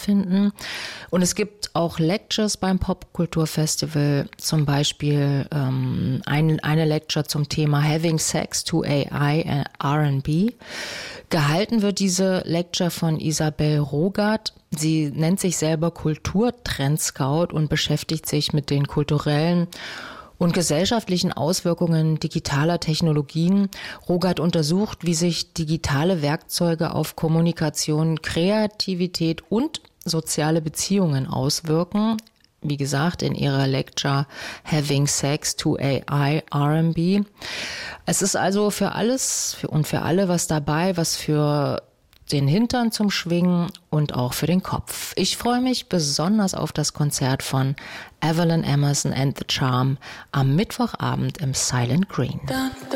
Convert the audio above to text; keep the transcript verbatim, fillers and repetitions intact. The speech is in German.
stattfinden. Und es gibt auch Lectures beim Popkulturfestival, zum Beispiel ähm, ein, eine Lecture zum Thema Having Sex to A I and R and B. Gehalten wird diese Lecture von Isabel Rogart. Sie nennt sich selber Kulturtrendscout und beschäftigt sich mit den kulturellen und gesellschaftlichen Auswirkungen digitaler Technologien. Rogart untersucht, wie sich digitale Werkzeuge auf Kommunikation, Kreativität und soziale Beziehungen auswirken. Wie gesagt, in ihrer Lecture Having Sex to A I, R and B. Es ist also für alles für, und für alle was dabei, was für den Hintern zum Schwingen und auch für den Kopf. Ich freue mich besonders auf das Konzert von Evelyn Emerson and the Charm am Mittwochabend im Silent Green.